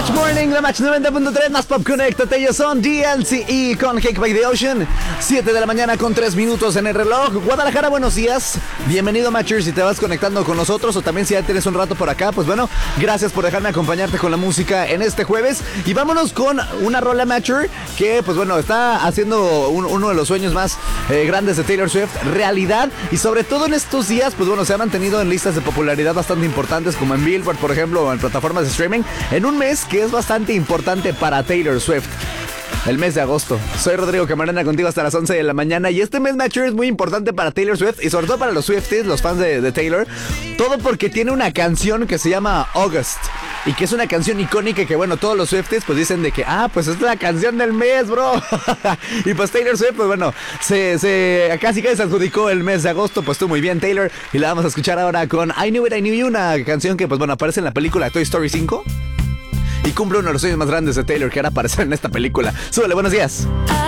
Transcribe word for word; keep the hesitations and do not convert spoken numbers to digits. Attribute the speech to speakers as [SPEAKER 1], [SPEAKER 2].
[SPEAKER 1] Match Morning, la Match noventa punto tres, más Pop Conéctate. Ellos son D L C E con Cake by the Ocean. siete de la mañana con tres minutos en el reloj. Guadalajara, buenos días. Bienvenido, Matchers. Si te vas conectando con nosotros o también si ya tienes un rato por acá, pues bueno, gracias por dejarme acompañarte con la música en este jueves. Y vámonos con una rola, Matcher, que pues bueno, está haciendo un, uno de los sueños más eh, grandes de Taylor Swift realidad. Y sobre todo en estos días, pues bueno, se ha mantenido en listas de popularidad bastante importantes, como en Billboard, por ejemplo, o en plataformas de streaming, en un mes que es bastante importante para Taylor Swift. El mes de agosto. Soy Rodrigo Camarena, contigo hasta las once de la mañana. Y este mes, Matcher, es muy importante para Taylor Swift y sobre todo para los Swifties, los fans de, de Taylor. Todo porque tiene una canción que se llama August y que es una canción icónica que, bueno, todos los Swifties pues dicen de que, ah, pues es la canción del mes, bro. Y pues Taylor Swift, pues bueno, se, se casi casi se adjudicó el mes de agosto. Pues tú muy bien, Taylor. Y la vamos a escuchar ahora con I Knew It, I Knew You, una canción que pues bueno, aparece en la película Toy Story cinco. Y cumple uno de los sueños más grandes de Taylor, que era aparecer en esta película. Súbele, buenos días.